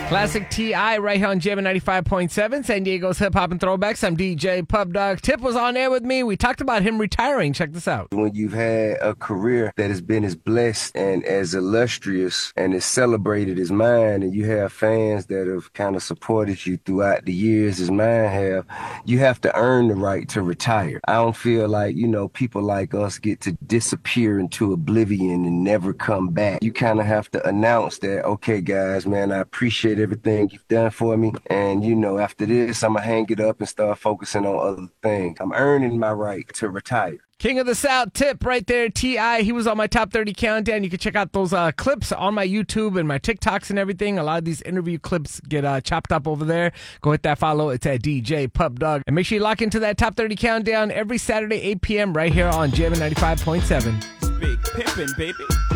Classic T.I. right here on Jammin' 95.7, San Diego's Hip Hop and Throwbacks. I'm DJ Pub Dog. Tip was on air with me. We talked about him retiring. Check this out. When you've had a career that has been as blessed and as illustrious and as celebrated as mine, and you have fans that have kind of supported you throughout the years as mine you have to earn the right to retire. I don't feel like, people like us get to disappear into oblivion and never come back. You kind of have to announce that, okay, guys, man, I appreciate everything you've done for me. And, after this, I'm going to hang it up and start focusing on other things. I'm earning my right to retire. King of the South, Tip right there, T.I. He was on my top 30 countdown. You can check out those clips on my YouTube and my TikToks and everything. A lot of these interview clips get chopped up over there. Go hit that follow. It's at DJ Pub Dog. And make sure you lock into that top 30 countdown every Saturday, 8 p.m. right here on Jammin' 95.7. Big pimpin', baby.